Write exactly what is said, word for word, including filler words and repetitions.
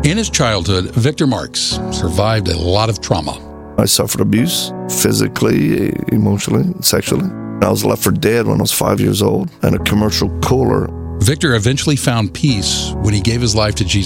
In his childhood, Victor Marks survived a lot of trauma. I suffered abuse, physically, emotionally, sexually. I was left for dead when I was five years old in a commercial cooler. Victor eventually found peace when he gave his life to Jesus